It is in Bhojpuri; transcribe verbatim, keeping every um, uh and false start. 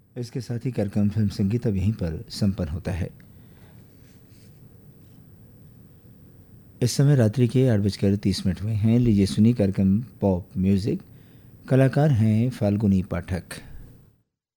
इसके साथ ही कार्यक्रम फिल्म संगीत अब यहीं पर संपन्न होता है। इस समय रात्रि के आठ बजकर तीस मिनट हुए हैं। लीजिए सुनिए कार्यक्रम पॉप म्यूजिक। कलाकार हैं फाल्गुनी पाठक।